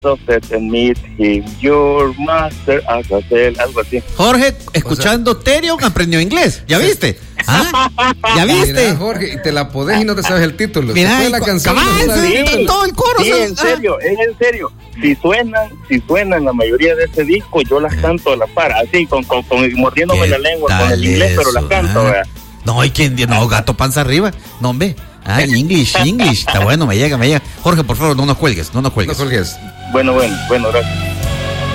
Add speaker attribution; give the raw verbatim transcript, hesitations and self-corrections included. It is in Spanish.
Speaker 1: So set and meet him, your master, Azazel, algo así.
Speaker 2: Jorge, escuchando Therion, aprendió inglés. ¿Ya viste? ¿Ah? ¿Ya viste?
Speaker 3: Mira, Jorge, y te la podés y no te sabes el título.
Speaker 2: Mira,
Speaker 3: Después de la canción,
Speaker 2: cabal,
Speaker 3: no sabes el
Speaker 2: sí,
Speaker 3: título.
Speaker 2: todo el coro.
Speaker 1: Sí,
Speaker 2: ¿sabes?
Speaker 1: en serio, es en serio. Si suenan, si suenan la mayoría de ese disco, yo las canto a la par, así, con, con, con mordiéndome la lengua con el inglés, pero las canto,
Speaker 2: ah.
Speaker 1: ¿verdad?
Speaker 2: No, ¿y quién? No, gato panza arriba. No, hombre. Ah, English, English. Está bueno, me llega, me llega. Jorge, por favor, no nos cuelgues, no nos cuelgues.
Speaker 3: No colgues.
Speaker 1: Bueno, bueno, bueno, gracias.